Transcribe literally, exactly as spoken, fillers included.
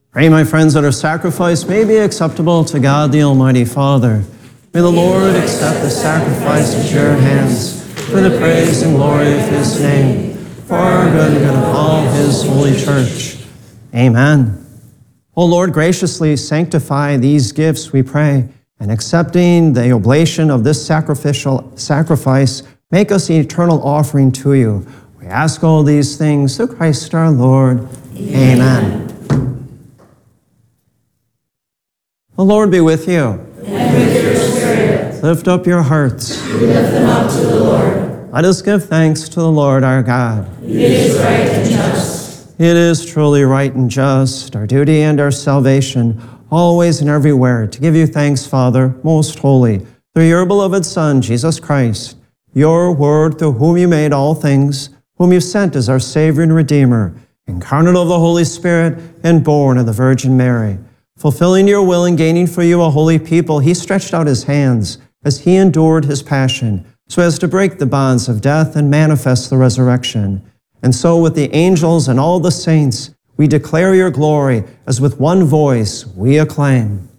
Pray, my friends, that our sacrifice may be acceptable to God the Almighty Father. May the Lord accept the sacrifice at your hands for the praise and glory of his name, for our good and good of all his holy church. Amen. O Lord, graciously sanctify these gifts, we pray, and accepting the oblation of this sacrificial sacrifice, make us an eternal offering to you. We ask all these things through Christ our Lord. Amen. Amen. The Lord be with you. And with your spirit. Lift up your hearts. We lift them up to the Lord. Let us give thanks to the Lord our God. It is right and just. It is truly right and just, our duty and our salvation, always and everywhere, to give you thanks, Father, most holy, through your beloved Son, Jesus Christ, your Word, through whom you made all things, whom you sent as our Savior and Redeemer, incarnate of the Holy Spirit and born of the Virgin Mary. Fulfilling your will and gaining for you a holy people, he stretched out his hands as he endured his passion, so as to break the bonds of death and manifest the resurrection. And so with the angels and all the saints, we declare your glory, as with one voice we acclaim.